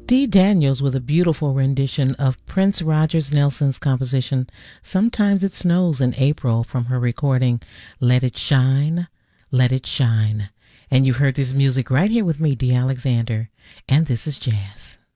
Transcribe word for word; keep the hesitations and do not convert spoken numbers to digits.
Dee Daniels with a beautiful rendition of Prince Rogers Nelson's composition Sometimes It Snows in April from her recording Let It Shine, Let It Shine. And you've heard this music right here with me, Dee Alexander, and this is Jazz.